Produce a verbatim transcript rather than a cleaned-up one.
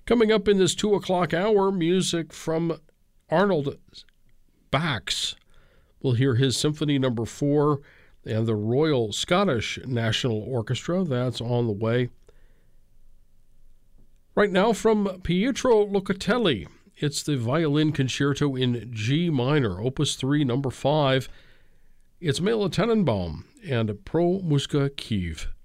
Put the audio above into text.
Coming up in this two o'clock hour, music from Arnold Bax. We'll hear his Symphony Number Four and the Royal Scottish National Orchestra. That's on the way. Right now from Pietro Locatelli, it's the Violin Concerto in G minor, Opus three, Number five. It's Mela Tenenbaum and Pro Musca Kiev.